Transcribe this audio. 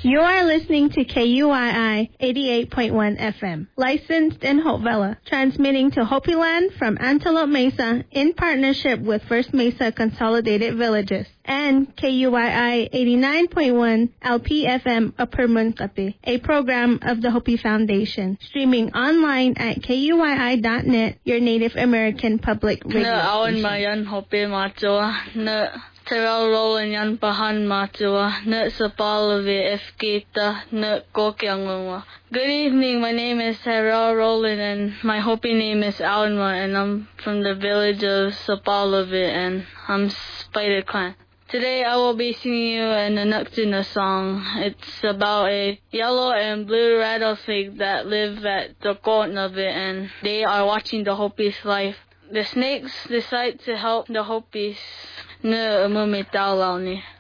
You are listening to KUII 88.1 FM, licensed in Hope Valley, transmitting to Hopi Land from Antelope Mesa in partnership with First Mesa Consolidated Villages, and KUII 89.1 LPFM Upper Munkate, a program of the Hopi Foundation, streaming online at KUII.net, your Native American public radio station. Terrell Roland yan pahan matua, ne sapalavi efkita, ne kokyangwa. Good evening, my name is Terrell Roland and my Hopi name is Alma and I'm from the village of Sapalavi and I'm Spider Clan. Today I will be singing you an Anuktuna song. It's about a yellow and blue rattlesnake that live at the court of it and they are watching the Hopi's life. The snakes decide to help the Hopis. Ne umumi tau lau ni.